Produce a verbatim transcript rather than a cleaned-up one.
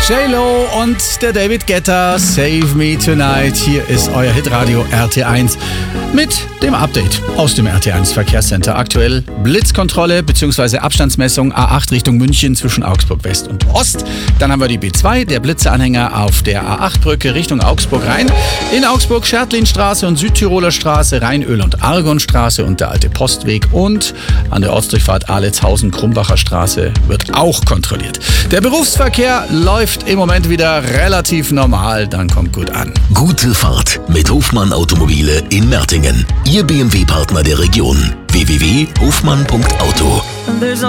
J-Lo und der David Guetta, Save Me Tonight. Hier ist euer Hitradio R T eins mit dem Update aus dem R T eins Verkehrscenter. Aktuell Blitzkontrolle bzw. Abstandsmessung A acht Richtung München zwischen Augsburg West und Ost. Dann haben wir die B zwei, der Blitzeanhänger auf der A acht Brücke Richtung Augsburg Rhein. In Augsburg Schertlinstraße und Südtiroler Straße, Rheinöl- und Argonstraße und der alte Postweg. Und an der Ortsdurchfahrt Aletshausen-Krumbacher Straße wird auch kontrolliert. Der Berufsverkehr läuft im Moment wieder relativ normal, dann kommt gut an. Gute Fahrt mit Hofmann Automobile in Mertingen. Ihr B M W-Partner der Region. w w w punkt hofmann punkt auto